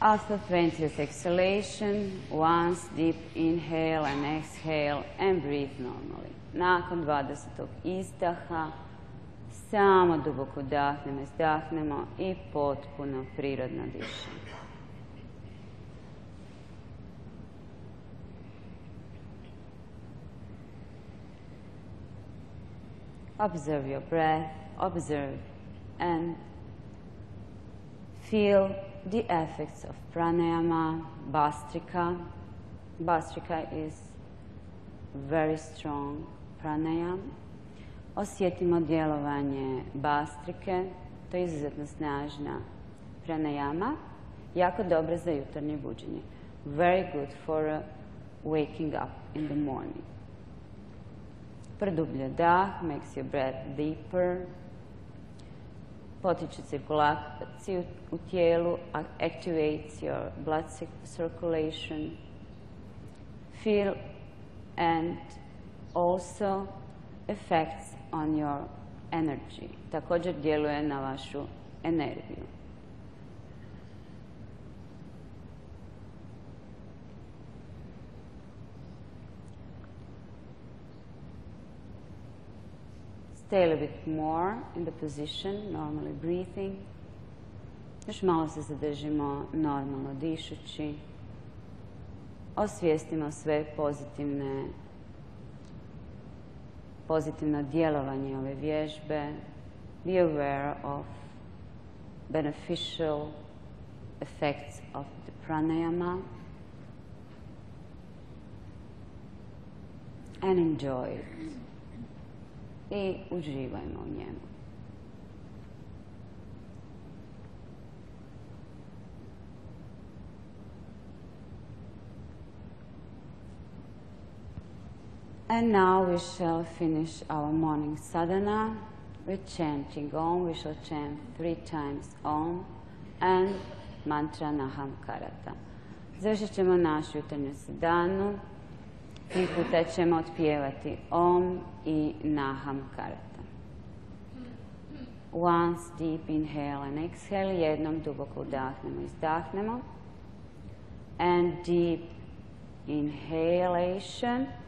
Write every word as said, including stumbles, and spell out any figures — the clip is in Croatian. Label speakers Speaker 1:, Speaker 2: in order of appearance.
Speaker 1: After twentieth exhalation, once deep inhale and exhale and breathe normally. Nakon dvadesetog izdaha, samo duboko udahnemo, izdahnemo i potpuno prirodno dišemo. Observe your breath, observe and feel the effects of pranayama, Bhastrika. Bhastrika is very strong pranayama. Osjetimo djelovanje Bhastrike, to je izuzetno snažna pranayama, jako dobra za jutarnje buđenje. Very good for uh, waking up in the morning. Produblje dah, makes your breath deeper. Potiče cirkulaciju u tijelu, activates your blood circulation. Feel and also effects on your energy. Također djeluje na vašu energiju. Stay a little bit more in the position, normally breathing. Još malo se zadržimo normalno dišući. Osvijestimo sve pozitivne, pozitivno djelovanje ove vježbe. Be aware of beneficial effects of the pranayama. And enjoy it. I uživajmo u njemu. And now we shall finish our morning sadhana with chanting Om. We shall chant three times Om and mantra Nahamkarata. Završit ćemo našu jutarnju sadhanu. Tri puta ćemo otpjevati Om i Nahamkarata. Once deep inhale and exhale. Jednom duboko udahnemo i izdahnemo. And deep inhalation.